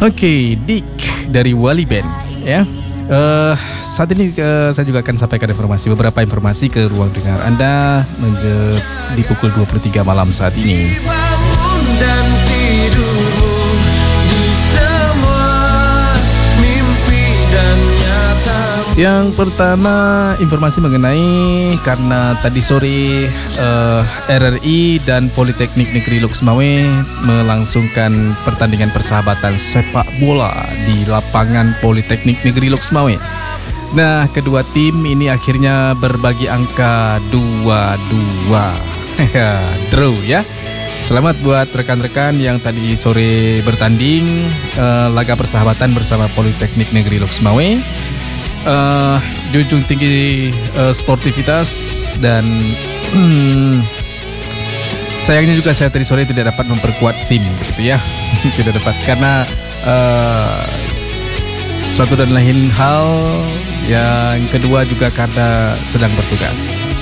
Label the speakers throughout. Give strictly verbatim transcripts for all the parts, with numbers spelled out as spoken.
Speaker 1: Oke, okay, Dik dari Wali Band ya. Uh, saat ini uh, saya juga akan sampaikan informasi beberapa informasi ke ruang dengar Anda uh, di pukul dua puluh tiga malam saat ini. Dan tidurmu di semua mimpi dan nyata. Yang pertama informasi mengenai karena tadi sore uh, R R I dan Politeknik Negeri Lok Semawe melangsungkan pertandingan persahabatan sepak bola di lapangan Politeknik Negeri Lok Semawe. Nah, kedua tim ini akhirnya berbagi angka dua dua. Draw ya. Selamat buat rekan-rekan yang tadi sore bertanding uh, laga persahabatan bersama Politeknik Negeri Lok Semawe. Uh, junjung tinggi uh, sportivitas dan hmm, sayangnya juga saya tadi sore tidak dapat memperkuat tim begitu ya. Tidak dapat karena uh, suatu dan lain hal. Yang kedua juga karena sedang bertugas.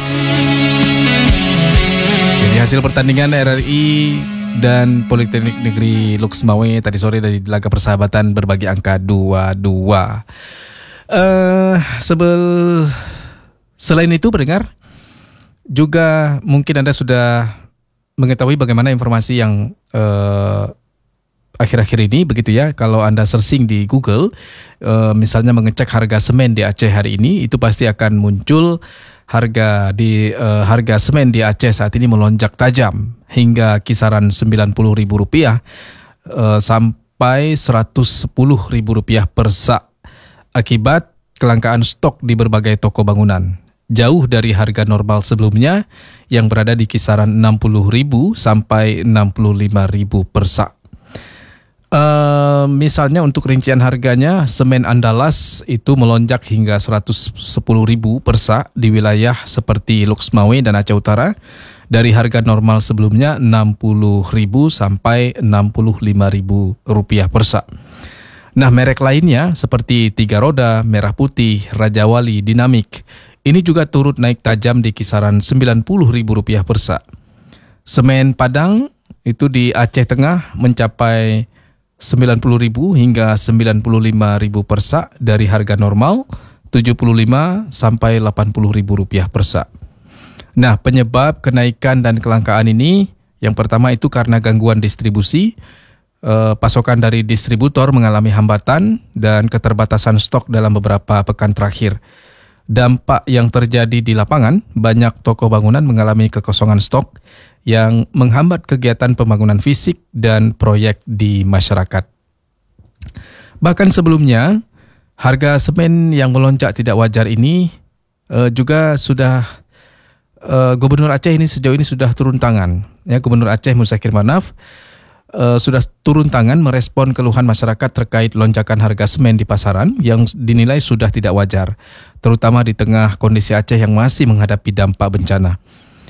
Speaker 1: Jadi hasil pertandingan R R I dan Politeknik Negeri Lok Semawe tadi sore dari laga persahabatan berbagi angka dua dua. Uh, sebel selain itu pendengar juga mungkin Anda sudah mengetahui bagaimana informasi yang uh, akhir-akhir ini begitu ya. Kalau Anda searching di Google uh, misalnya mengecek harga semen di Aceh hari ini, itu pasti akan muncul harga di uh, harga semen di Aceh saat ini melonjak tajam hingga kisaran sembilan puluh ribu rupiah uh, sampai seratus sepuluh ribu rupiah per sak. Akibat kelangkaan stok di berbagai toko bangunan. Jauh dari harga normal sebelumnya yang berada di kisaran enam puluh ribu sampai enam puluh lima ribu per sak. Uh, misalnya untuk rincian harganya, semen Andalas itu melonjak hingga seratus sepuluh ribu per sak di wilayah seperti Lok Semawe dan Aceh Utara dari harga normal sebelumnya enam puluh ribu sampai enam puluh lima ribu rupiah per sak. Nah, merek lainnya seperti Tiga Roda, Merah Putih, Raja Wali, Dinamik ini juga turut naik tajam di kisaran sembilan puluh ribu rupiah per sak. Semen Padang itu di Aceh Tengah mencapai sembilan puluh ribu hingga sembilan puluh lima ribu per sak dari harga normal tujuh puluh lima sampai delapan puluh ribu rupiah per sak. Nah, penyebab kenaikan dan kelangkaan ini yang pertama itu karena gangguan distribusi. Uh, pasokan dari distributor mengalami hambatan dan keterbatasan stok dalam beberapa pekan terakhir. Dampak yang terjadi di lapangan, banyak toko bangunan mengalami kekosongan stok yang menghambat kegiatan pembangunan fisik dan proyek di masyarakat. Bahkan sebelumnya, harga semen yang melonjak tidak wajar ini uh, juga sudah uh, Gubernur Aceh ini sejauh ini sudah turun tangan. Ya, Gubernur Aceh Musakir Manaf Uh, sudah turun tangan merespon keluhan masyarakat terkait lonjakan harga semen di pasaran yang dinilai sudah tidak wajar, terutama di tengah kondisi Aceh yang masih menghadapi dampak bencana.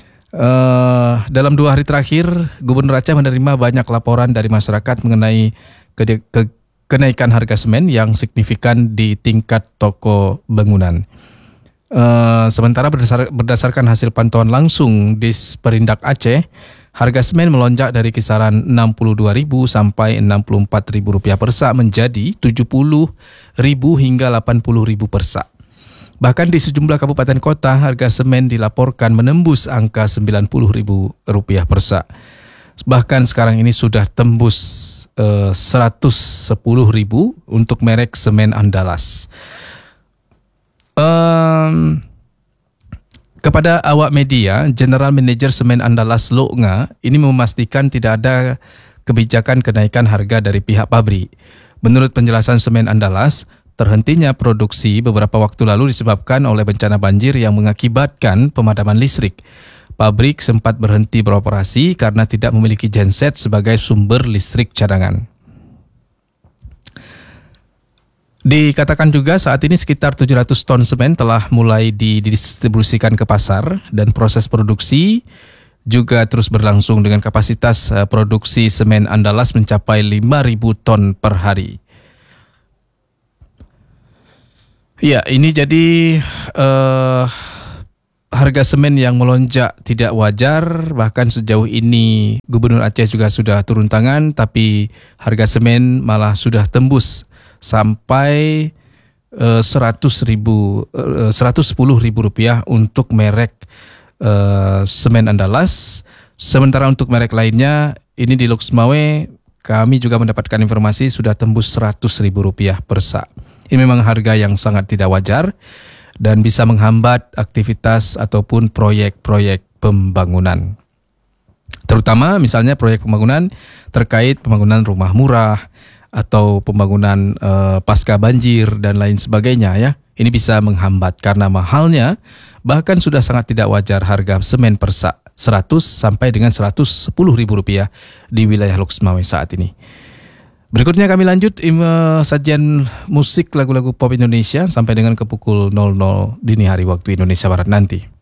Speaker 1: Uh, dalam dua hari terakhir, Gubernur Aceh menerima banyak laporan dari masyarakat mengenai ke- ke- kenaikan harga semen yang signifikan di tingkat toko bangunan. Uh, sementara berdasar- berdasarkan hasil pantauan langsung di Perindak Aceh, harga semen melonjak dari kisaran enam puluh dua ribu sampai enam puluh empat ribu rupiah per sak menjadi tujuh puluh ribu hingga delapan puluh ribu per sak. Bahkan di sejumlah kabupaten kota, harga semen dilaporkan menembus angka sembilan puluh ribu rupiah per sak. Bahkan sekarang ini sudah tembus uh, seratus sepuluh ribu untuk merek semen Andalas. Um, Kepada awak media, General Manager Semen Andalas Loknga ini memastikan tidak ada kebijakan kenaikan harga dari pihak pabrik. Menurut penjelasan Semen Andalas, terhentinya produksi beberapa waktu lalu disebabkan oleh bencana banjir yang mengakibatkan pemadaman listrik. Pabrik sempat berhenti beroperasi karena tidak memiliki genset sebagai sumber listrik cadangan. Dikatakan juga saat ini sekitar tujuh ratus ton semen telah mulai didistribusikan ke pasar dan proses produksi juga terus berlangsung dengan kapasitas produksi semen Andalas mencapai lima ribu ton per hari. Ya, ini jadi uh, harga semen yang melonjak tidak wajar, bahkan sejauh ini Gubernur Aceh juga sudah turun tangan, tapi harga semen malah sudah tembus sampai uh, seratus ribu, uh, seratus sepuluh ribu rupiah untuk merek uh, semen Andalas. Sementara untuk merek lainnya, ini di Lux Mawai kami juga mendapatkan informasi sudah tembus seratus ribu rupiah per sak. Ini memang harga yang sangat tidak wajar dan bisa menghambat aktivitas ataupun proyek-proyek pembangunan. Terutama misalnya proyek pembangunan terkait pembangunan rumah murah atau pembangunan uh, pasca banjir dan lain sebagainya ya. Ini bisa menghambat karena mahalnya, bahkan sudah sangat tidak wajar harga semen per sak seratus sampai dengan seratus sepuluh ribu rupiah di wilayah Lux Mawai saat ini. Berikutnya kami lanjut uh, sajian musik lagu-lagu pop Indonesia sampai dengan ke pukul nol nol dini hari waktu Indonesia Barat nanti.